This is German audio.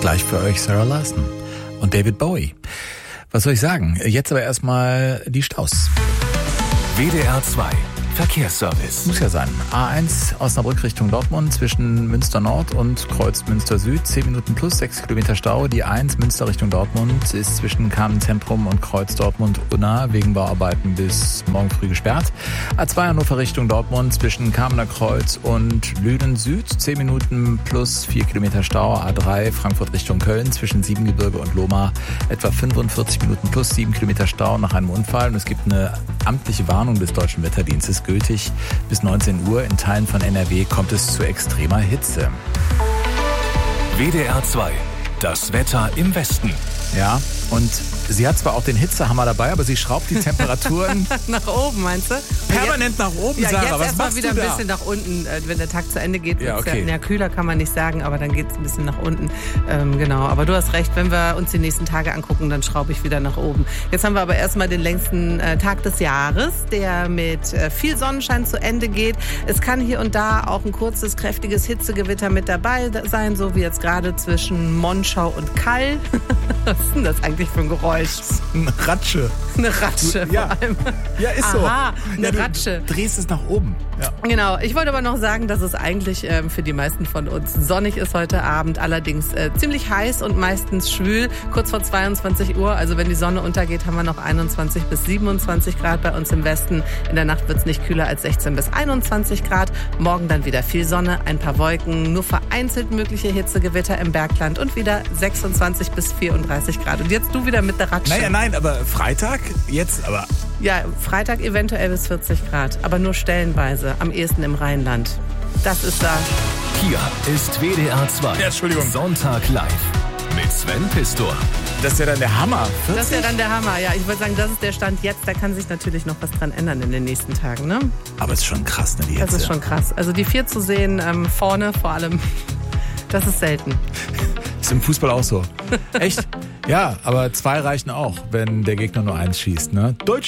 Gleich für euch Sarah Larson und David Bowie. Was soll ich sagen? Jetzt aber erstmal die Staus. WDR 2 Verkehrsservice. Muss ja sein. A1 Osnabrück Richtung Dortmund zwischen Münster Nord und Kreuz Münster Süd. 10 Minuten plus 6 Kilometer Stau. Die 1 Münster Richtung Dortmund ist zwischen Kamen Zentrum und Kreuz Dortmund Unna wegen Bauarbeiten bis morgen früh gesperrt. A2 Hannover Richtung Dortmund zwischen Kamener Kreuz und Lünen Süd. 10 Minuten plus 4 Kilometer Stau. A3 Frankfurt Richtung Köln zwischen Siebengebirge und Lohmar. Etwa 45 Minuten plus 7 Kilometer Stau nach einem Unfall. Und es gibt eine amtliche Warnung des Deutschen Wetterdienstes. Gültig bis 19 Uhr. In Teilen von NRW kommt es zu extremer Hitze. WDR 2, das Wetter im Westen. Ja, und sie hat zwar auch den Hitzehammer dabei, aber sie schraubt die Temperaturen nach oben, meinst du? permanent nach oben, ja, Sarah. jetzt Was erstmal machst wieder du ein da? bisschen nach unten. Wenn der Tag zu Ende geht, Ja, okay. ja, kühler kann man nicht sagen, aber dann geht es ein bisschen nach unten. Genau, aber du hast recht, wenn wir uns die nächsten Tage angucken, dann schraube ich wieder nach oben. Jetzt haben wir aber erstmal den längsten Tag des Jahres, der mit viel Sonnenschein zu Ende geht. Es kann hier und da auch ein kurzes, kräftiges Hitzegewitter mit dabei sein, so wie jetzt gerade zwischen Monschau und Kall. Was ist denn das eigentlich für ein Geräusch? Eine Ratsche. Eine Ratsche Ja. vor allem. Ja, ist so. Aha, eine Ja, du Ratsche. drehst es nach oben. Ja. Genau, ich wollte aber noch sagen, dass es eigentlich für die meisten von uns sonnig ist heute Abend, allerdings ziemlich heiß und meistens schwül, kurz vor 22 Uhr. Also wenn die Sonne untergeht, haben wir noch 21 bis 27 Grad bei uns im Westen. In der Nacht wird es nicht kühler als 16 bis 21 Grad. Morgen dann wieder viel Sonne, ein paar Wolken, nur vereinzelt mögliche Hitzegewitter im Bergland und wieder 26 bis 34 Grad. Und jetzt du wieder mit der Ratsche. Naja, nein, aber Freitag jetzt, aber Ja, Freitag eventuell bis 40 Grad, aber nur stellenweise, am ehesten im Rheinland. Das ist da. Hier ist WDR 2. Ja, Entschuldigung. Sonntag live mit Sven Pistor. das ist ja dann der Hammer. 40? Das ist ja dann der Hammer. Ja, ich würde sagen, das ist der Stand jetzt. Da kann sich natürlich noch was dran ändern in den nächsten Tagen. Ne? Aber es ist schon krass, ne, die Hitze. Das ist schon krass. Also die 4 zu sehen, vorne vor allem, das ist selten. Ist im Fußball auch so. Echt? Ja, aber 2 reichen auch, wenn der Gegner nur 1 schießt. Ne?